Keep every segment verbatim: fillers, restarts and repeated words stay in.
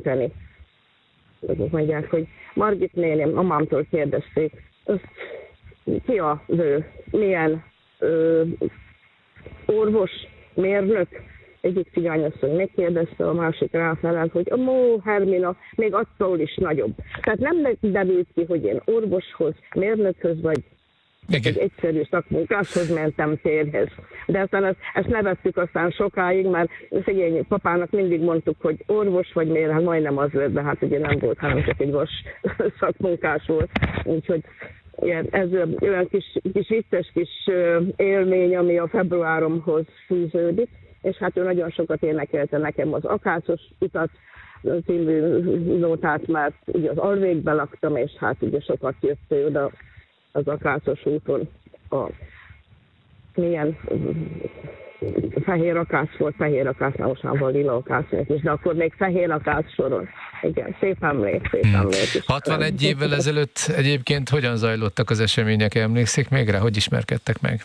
segíteni. Azok mondják, hogy Margit néni, mamámtól kérdezték, ki az ő, milyen ö, orvos, mérnök, egyik cigányasszony megkérdezte, a másik ráfelelt, hogy a Mó Hermina még attól is nagyobb. Tehát nem derült ki, hogy én orvoshoz, mérnökhöz vagy egy egyszerű szakmunkáshoz mentem férhez. De aztán ezt, ezt nevettük aztán sokáig, mert szegény papának mindig mondtuk, hogy orvos vagy mérnök, hát majdnem az lett, de hát ugye nem volt, hanem csak egy vas szakmunkás volt. Úgyhogy igen, ez olyan kis, kis vicces kis élmény, ami a februáromhoz fűződik, és hát ő nagyon sokat énekelte nekem az Akácos utat című nótát, mert ugye az Alvégben laktam, és hát ugye sokat jött ő oda az Akácos úton. A milyen fehér akác volt, fehér akác, most már van lila akác is, de akkor még fehér akác soron. Igen, szép emlék, szép emlék is. hatvanegy évvel ezelőtt egyébként hogyan zajlottak az események, emlékszik még rá? Hogy ismerkedtek meg?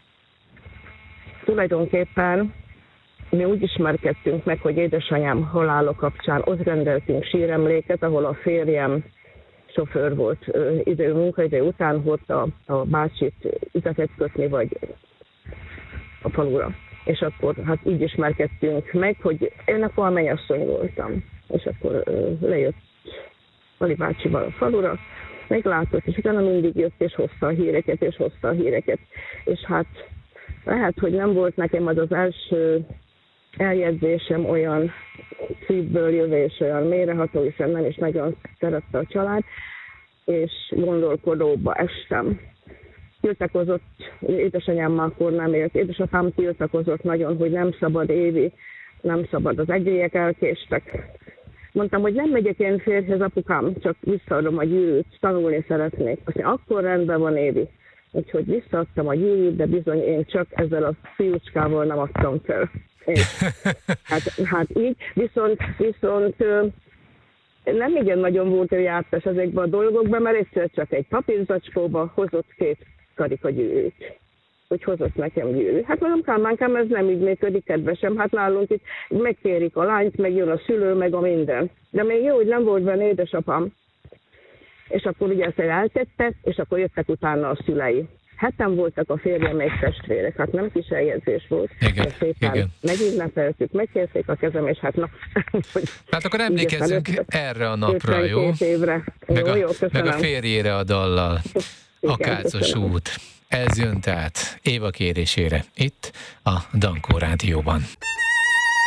Tulajdonképpen mi úgy ismerkedtünk meg, hogy édesanyám halála kapcsán ott rendeltünk síremléket, ahol a férjem sofőr volt, idő, munkaidő után volt a, a bácsit ütetet kötni, vagy a falura. És akkor hát így ismerkedtünk meg, hogy én akkor a mennyasszony voltam. És akkor lejött Vali bácsival a falura, meglátott, és utána mindig jött, és hozta a híreket, és hozta a híreket. És hát lehet, hogy nem volt nekem az az első eljegyzésem olyan szívből jövés, olyan mélyreható, hiszen nem is nagyon szerette a család, és gondolkodóba estem. Tiltakozott, édesanyám már akkor nem élt, édesapám tiltakozott nagyon, hogy nem szabad Évi, nem szabad, az egélyek elkéstek. Mondtam, hogy nem megyek én férjhez, apukám, csak visszaadom a gyűrűt, tanulni szeretnék. Azt mondja, akkor rendben van, Évi. Úgyhogy visszaadtam a gyűrűt, de bizony én csak ezzel a fiúcskával nem adtam fel. Hát, hát így, viszont, viszont nem igen nagyon volt ő jártas ezekben a dolgokban, mert egyszer csak egy papírzacskóba hozott két karika gyűrűt. Hogy hozott nekem gyűrű. Hát mondom, Kálmánkám, ez nem így működik, kedvesem. Hát nálunk itt megkérik a lányt, meg jön a szülő, meg a minden. De még jó, hogy nem volt benne édesapám. És akkor ugye ezt eltette, és akkor jöttek utána a szülei. Heten voltak a férjem még testvérek, hát nem kis eljegyzés volt. Igen, szépen igen. Megünnepeltük, megkérték a kezem, és hát na. Hát akkor emlékezzünk erre a napra, jó? Évre. Meg, jó, a, jó, meg a férjére a dallal. Akácos út. Ez jön tehát Éva kérésére, itt a Dankó Rádióban.